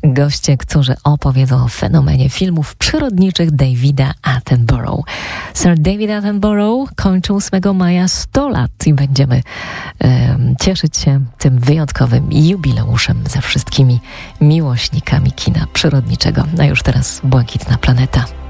Goście, którzy opowiedzą o fenomenie filmów przyrodniczych Davida Attenborough. Sir David Attenborough kończy 8 maja 100 lat i będziemy cieszyć się tym wyjątkowym jubileuszem ze wszystkimi miłośnikami kina przyrodniczego. A już teraz Błękitna Planeta.